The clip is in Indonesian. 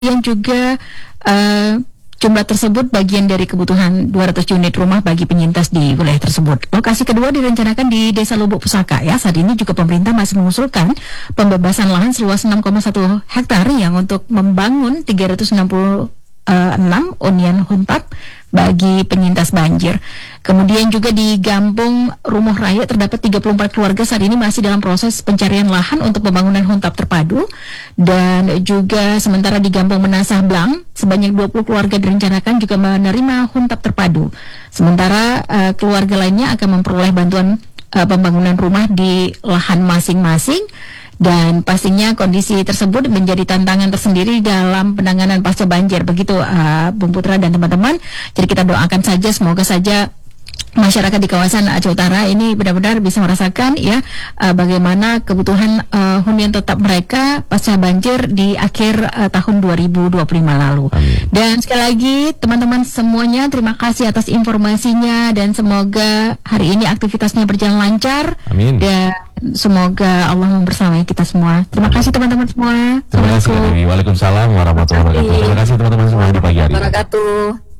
yang juga jumlah tersebut bagian dari kebutuhan 200 unit rumah bagi penyintas di wilayah tersebut. Lokasi kedua direncanakan di Desa Lubuk Pusaka ya. Saat ini juga pemerintah masih mengusulkan pembebasan lahan seluas 6,1 hektar yang untuk membangun 366 hunian huntap bagi penyintas banjir. Kemudian juga di Gampung Rumuh Raya terdapat 34 keluarga saat ini masih dalam proses pencarian lahan untuk pembangunan huntap terpadu. Dan juga sementara di Gampung Menasah Blang sebanyak 20 keluarga direncanakan juga menerima huntap terpadu. Sementara keluarga lainnya akan memperoleh bantuan pembangunan rumah di lahan masing-masing. Dan pastinya kondisi tersebut menjadi tantangan tersendiri dalam penanganan pasca banjir. Begitu Bung Putra dan teman-teman. Jadi kita doakan saja, semoga saja masyarakat di kawasan Aceh Utara ini benar-benar bisa merasakan ya bagaimana kebutuhan hunian tetap mereka pasca banjir di akhir tahun 2025 lalu. Amin. Dan sekali lagi teman-teman semuanya, terima kasih atas informasinya dan semoga hari ini aktivitasnya berjalan lancar. Amin. Dan semoga Allah membersamai kita semua. Terima kasih teman-teman semua. Terima kasih Kak Dewi. Waalaikumsalam warahmatullahi wabarakatuh. Terima kasih teman-teman semua di pagi hari. Wabarakatuh.